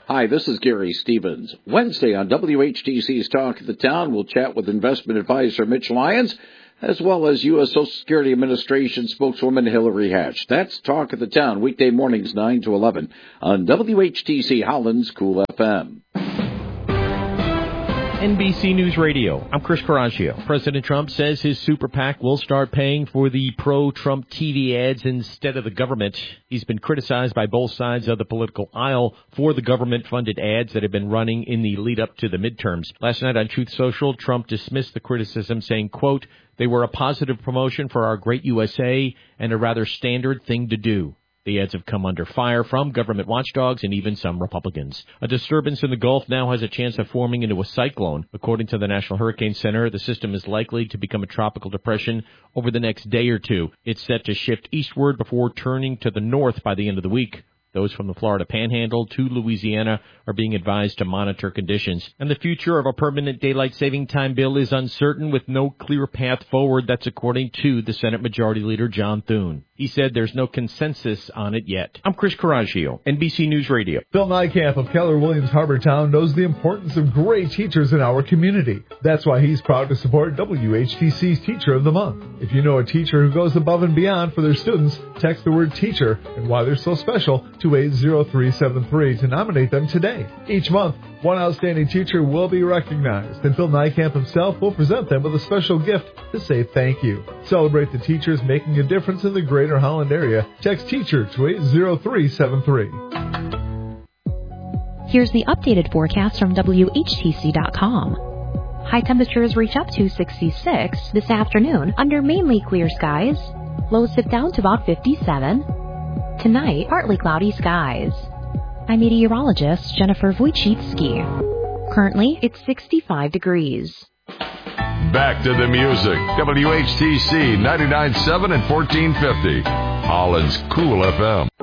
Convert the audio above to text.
Hi, this is Gary Stevens. Wednesday on WHTC's Talk of the Town, we'll chat with investment advisor Mitch Lyons, as well as U.S. Social Security Administration spokeswoman Hillary Hatch. That's Talk of the Town, weekday mornings 9 to 11 on WHTC Holland's Cool FM. NBC News Radio. I'm Chris Coraggio. President Trump says his super PAC will start paying for the pro-Trump TV ads instead of the government. He's been criticized by both sides of the political aisle for the government-funded ads that have been running in the lead-up to the midterms. Last night on Truth Social, Trump dismissed the criticism, saying, quote, "They were a positive promotion for our great USA and a rather standard thing to do." The ads have come under fire from government watchdogs and even some Republicans. A disturbance in the Gulf now has a chance of forming into a cyclone. According to the National Hurricane Center, the system is likely to become a tropical depression over the next day or two. It's set to shift eastward before turning to the north by the end of the week. Those from the Florida Panhandle to Louisiana are being advised to monitor conditions. And the future of a permanent daylight saving time bill is uncertain with no clear path forward. That's according to the Senate Majority Leader John Thune. He said there's no consensus on it yet. I'm Chris Coraggio, NBC News Radio. Phil Nykamp of Keller Williams Harbortown knows the importance of great teachers in our community. That's why he's proud to support WHTC's Teacher of the Month. If you know a teacher who goes above and beyond for their students, text the word teacher and why they're so special to 80373 to nominate them today. Each month, one outstanding teacher will be recognized, and Phil Nykamp himself will present them with a special gift to say thank you. Celebrate the teachers making a difference in the Greater Holland area. Text teacher to 80373. Here's the updated forecast from WHTC.com. High temperatures reach up to 66 this afternoon under mainly clear skies. Lows dip down to about 57. Tonight, partly cloudy skies. I'm meteorologist Jennifer Wojcicki. Currently, it's 65 degrees. Back to the music. WHTC 99.7 and 1450. Holland's Cool FM.